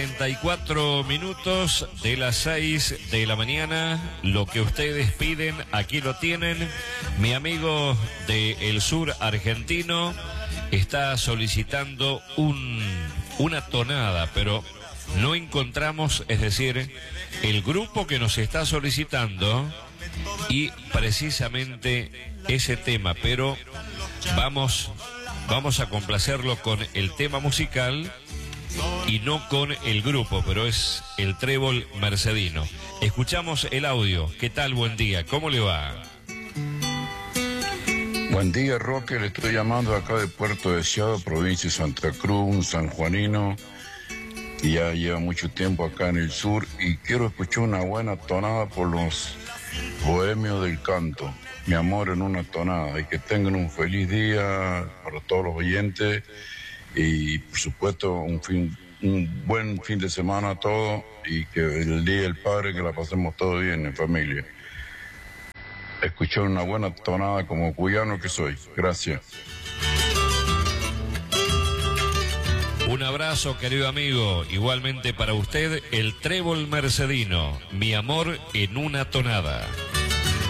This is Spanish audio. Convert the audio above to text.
34 minutos de las 6 de la mañana, lo que ustedes piden, aquí lo tienen. Mi amigo del sur argentino está solicitando una tonada, pero no encontramos, es decir, el grupo que nos está solicitando y precisamente ese tema, pero vamos a complacerlo con el tema musical y no con el grupo, pero es el Trébol Mercedino. Escuchamos el audio. ¿Qué tal? Buen día. ¿Cómo le va? Buen día, Roque. Le estoy llamando acá de Puerto Deseado, provincia de Santa Cruz, un sanjuanino. Y ya lleva mucho tiempo acá en el sur y quiero escuchar una buena tonada por los bohemios del canto. Mi amor en una tonada. Y que tengan un feliz día para todos los oyentes. Y por supuesto un buen fin de semana a todos y que el día del padre que la pasemos todo bien en familia. Escuchar una buena tonada como cuyano que soy. Gracias. Un abrazo, querido amigo. Igualmente para usted, el Trébol Mercedino. Mi amor en una tonada.